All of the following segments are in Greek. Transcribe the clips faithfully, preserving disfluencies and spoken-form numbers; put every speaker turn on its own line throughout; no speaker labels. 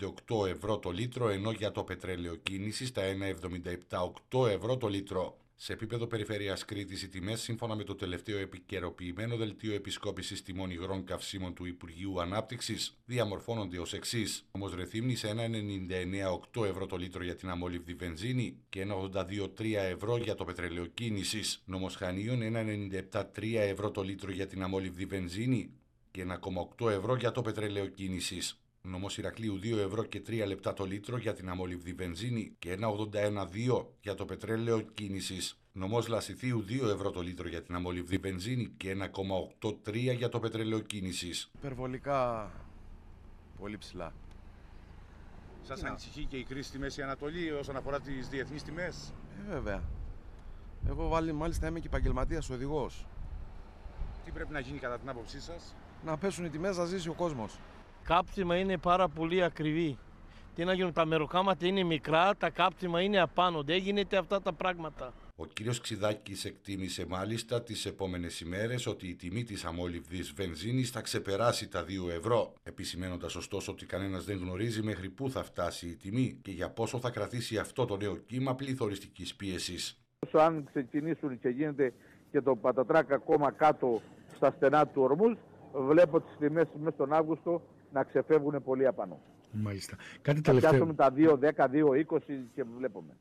πέντε οκτώ ευρώ το λίτρο, ενώ για το πετρέλαιο κίνησης τα ένα εβδομήντα επτά οκτώ ευρώ το λίτρο. Σε επίπεδο περιφέρειας Κρήτης, οι τιμές, σύμφωνα με το τελευταίο επικαιροποιημένο δελτίο επισκόπησης τιμών υγρών καυσίμων του Υπουργείου Ανάπτυξης, διαμορφώνονται ως εξής. Νομός Ρεθύμνης ένα ενενήντα εννέα οκτώ ευρώ το λίτρο για την αμόλυβδη βενζίνη και ένα ογδόντα δύο τρία ευρώ για το πετρέλαιο κίνησης. Νομός Χανίων ένα ενενήντα επτά τρία ευρώ το λίτρο για την αμόλυβδη βενζίνη και ένα κόμμα οκτώ ευρώ για το πετρέλαιο κίνησης. Νομός Ηρακλείου δύο ευρώ και τρία λεπτά το λίτρο για την αμόλυβδη βενζίνη και ένα ογδόντα ένα δύο για το πετρέλαιο κίνησης. Νομός Λασιθίου δύο ευρώ το λίτρο για την αμόλυβδη βενζίνη και ένα κόμμα οκτώ τρία για το πετρέλαιο κίνησης.
Υπερβολικά πολύ ψηλά.
Σας Είναι. ανησυχεί και η κρίση στη Μέση Ανατολή όσον αφορά τις διεθνείς τιμές?
Ε, βέβαια. Εγώ βάλει, μάλιστα είμαι και επαγγελματίας οδηγός.
Τι πρέπει να γίνει κατά την άποψή σας?
Να πέσουν οι τιμές, να ζήσει ο κόσμος.
Κάψιμα είναι πάρα πολύ ακριβή. Τι να γίνουν, τα μεροκάματα είναι μικρά, τα κάψιμα είναι απάνω. Δεν γίνεται αυτά τα πράγματα.
Ο κύριος Ξιδάκης εκτίμησε μάλιστα τις επόμενες ημέρες ότι η τιμή της αμόλυβδης βενζίνης θα ξεπεράσει τα δύο ευρώ, επισημένοντας ωστόσο ότι κανένας δεν γνωρίζει μέχρι πού θα φτάσει η τιμή και για πόσο θα κρατήσει αυτό το νέο κύμα πληθωριστικής πίεσης.
Όσο αν ξεκινήσουν και γίνεται και το πατατράκ ακόμα κάτω στα στενά του ορμούς, βλέπω τις τιμές μέσα στον Αύγουστο να ξεφεύγουν πολύ απάνω.
Μάλιστα. Κάτι τελευταίο. Θα
πιάσουμε τα δύο δέκα, δύο είκοσι και βλέπουμε.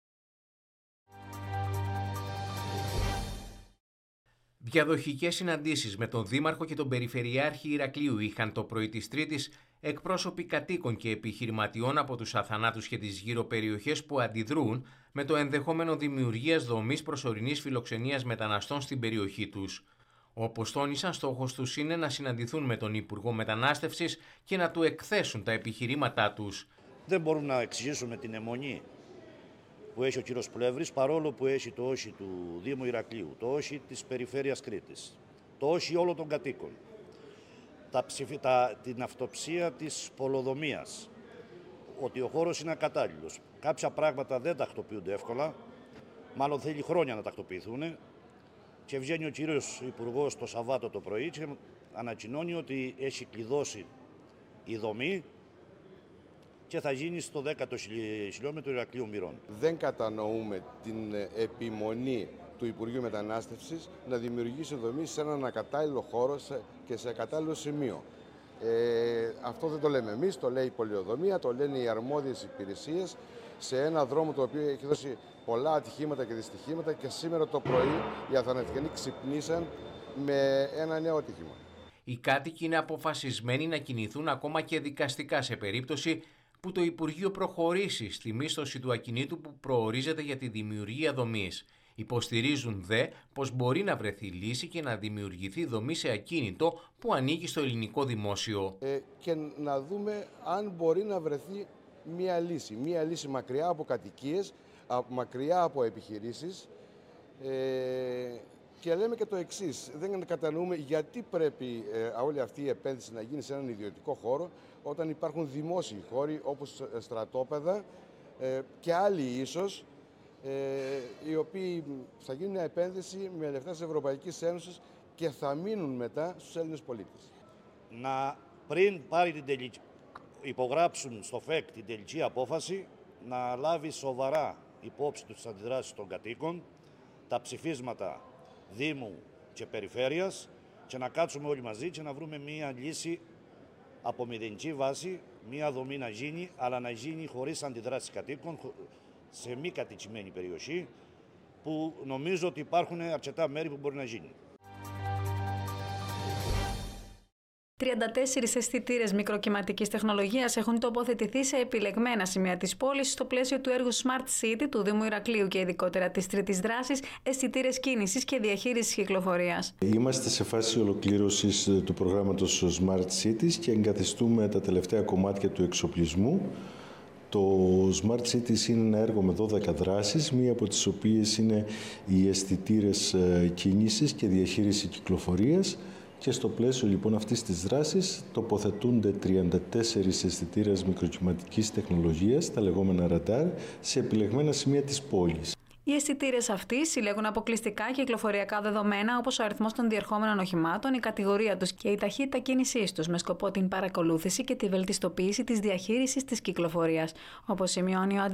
Διαδοχικές συναντήσεις με τον Δήμαρχο και τον Περιφερειάρχη Ηρακλείου είχαν το πρωί της Τρίτης εκπρόσωποι κατοίκων και επιχειρηματιών από τους Αθανάτους και τις γύρω περιοχές που αντιδρούν με το ενδεχόμενο δημιουργίας δομής προσωρινής φιλοξενίας μεταναστών στην περιοχή τους. Όπως τόνισαν, στόχος τους είναι να συναντηθούν με τον Υπουργό Μετανάστευσης και να του εκθέσουν τα επιχειρήματά τους.
Δεν μπορούμε να εξηγήσουμε την αιμονή που έχει ο κύριος Πλεύρης, παρόλο που έχει το όχι του Δήμου Ηρακλείου, το όχι της Περιφέρειας Κρήτης, το όχι όλων των κατοίκων, τα ψηφι, τα, την αυτοψία της πολεοδομίας, ότι ο χώρος είναι ακατάλληλος. Κάποια πράγματα δεν τακτοποιούνται εύκολα, μάλλον θέλει χρόνια να τακτοποιηθούν, και βγαίνει ο κύριος Υπουργός το Σαββάτο το πρωί και ανακοινώνει ότι έχει κλειδώσει η δομή και θα γίνει στο δέκατο χιλιόμετρο Ηρακλείου Μυρών.
Δεν κατανοούμε την επιμονή του Υπουργείου Μετανάστευσης να δημιουργήσει δομή σε έναν ακατάλληλο χώρο και σε ακατάλληλο σημείο. Ε, αυτό δεν το λέμε εμείς, το λέει η πολεοδομία, το λένε οι αρμόδιες υπηρεσίες, σε ένα δρόμο το οποίο έχει δώσει πολλά ατυχήματα και δυστυχήματα, και σήμερα το πρωί οι Αθανατιανοί ξυπνήσαν με ένα νέο ατύχημα.
Οι κάτοικοι είναι αποφασισμένοι να κινηθούν ακόμα και δικαστικά σε περίπτωση που το Υπουργείο προχωρήσει στη μίσθωση του ακινήτου που προορίζεται για τη δημιουργία δομής. Υποστηρίζουν δε πως μπορεί να βρεθεί λύση και να δημιουργηθεί δομή σε ακίνητο που ανήκει στο ελληνικό δημόσιο.
Ε, και να δούμε αν μπορεί να βρεθεί μία λύση. Μία λύση μακριά από κατοικίες, μακριά από επιχειρήσεις. Ε, και λέμε και το εξής, δεν κατανοούμε γιατί πρέπει ε, όλη αυτή η επένδυση να γίνει σε έναν ιδιωτικό χώρο όταν υπάρχουν δημόσιοι χώροι όπως στρατόπεδα ε, και άλλοι ίσως, ε, οι οποίοι θα γίνουν μια επένδυση με λεφτά της Ευρωπαϊκής Ένωσης και θα μείνουν μετά στους Έλληνες πολίτες.
Να πριν πάρει την τελική, υπογράψουν στο ΦΕΚ την τελική απόφαση, να λάβει σοβαρά υπόψη του τις αντιδράσεις των κατοίκων, τα ψηφίσματα Δήμου και Περιφέρειας, και να κάτσουμε όλοι μαζί και να βρούμε μία λύση από μηδενική βάση, μία δομή να γίνει, αλλά να γίνει χωρίς αντιδράσεις κατοίκων, σε μη κατοικημένη περιοχή, που νομίζω ότι υπάρχουν αρκετά μέρη που μπορεί να γίνει.
τριάντα τέσσερις αισθητήρες μικροκυματικής τεχνολογίας έχουν τοποθετηθεί σε επιλεγμένα σημεία της πόλης στο πλαίσιο του έργου Smart City του Δήμου Ηρακλείου και ειδικότερα της τρίτης δράσης αισθητήρες κίνησης και διαχείρισης κυκλοφορίας.
Είμαστε σε φάση ολοκλήρωσης του προγράμματος Smart Cities και εγκαθιστούμε τα τελευταία κομμάτια του εξοπλισμού. Το Smart Cities είναι ένα έργο με δώδεκα δράσεις, μία από τις οποίες είναι οι αισθητήρες κίνησης και διαχείριση κυκλοφορίας. Και στο πλαίσιο λοιπόν αυτής της δράσης τοποθετούνται τριάντα τέσσερις αισθητήρες μικροκυματικής τεχνολογίας, τα λεγόμενα ραντάρ, σε επιλεγμένα σημεία της πόλης.
Οι αισθητήρες αυτοί συλλέγουν αποκλειστικά κυκλοφοριακά δεδομένα όπως ο αριθμός των διερχόμενων οχημάτων, η κατηγορία τους και η ταχύτητα κίνησής τους, με σκοπό την παρακολούθηση και τη βελτιστοποίηση της διαχείρισης της κυκλοφορίας. Όπως σημειώνει ο